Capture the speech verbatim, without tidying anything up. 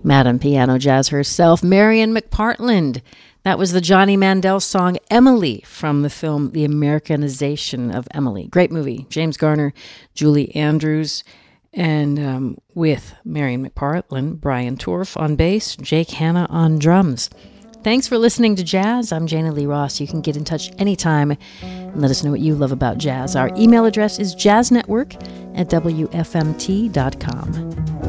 Madam Piano Jazz herself, Marian McPartland. That was the Johnny Mandel song Emily from the film The Americanization of Emily. Great movie. James Garner, Julie Andrews, and um, with Marian McPartland, Brian Torf on bass, Jake Hanna on drums. Thanks for listening to Jazz. I'm Jana Lee Ross. You can get in touch anytime and let us know what you love about jazz. Our email address is jazznetwork at w f m t dot com.